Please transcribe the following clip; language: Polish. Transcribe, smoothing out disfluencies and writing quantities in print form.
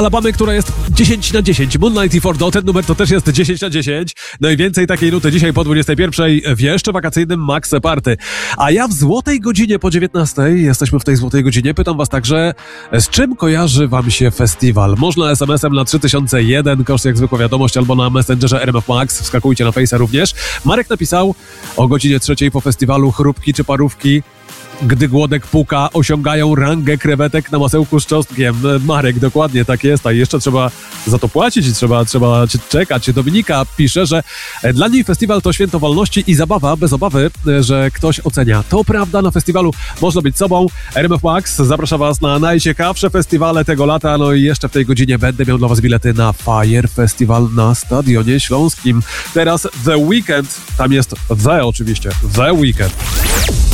Alabamy, która jest 10/10. Moonlight i Fordo, ten numer to też jest 10/10. No i więcej takiej nuty dzisiaj po 21 w jeszcze wakacyjnym Max Party. A ja w złotej godzinie po 19, jesteśmy w tej złotej godzinie, pytam was także, z czym kojarzy wam się festiwal? Można SMS-em na 3001, koszt jak zwykła wiadomość, albo na Messengerze RMF Max, wskakujcie na Face'a również. Marek napisał o godzinie 3 po festiwalu chrupki czy parówki, gdy głodek puka, osiągają rangę krewetek na masełku z czosnkiem. Marek, dokładnie tak jest, a jeszcze trzeba za to płacić i trzeba czekać. Dominika pisze, że dla niej festiwal to święto wolności i zabawa bez obawy, że ktoś ocenia. To prawda, na festiwalu można być sobą. RMF Max zaprasza was na najciekawsze festiwale tego lata, no i jeszcze w tej godzinie będę miał dla was bilety na Fire Festival na Stadionie Śląskim. Teraz The Weekend, tam jest The oczywiście, The Weekend.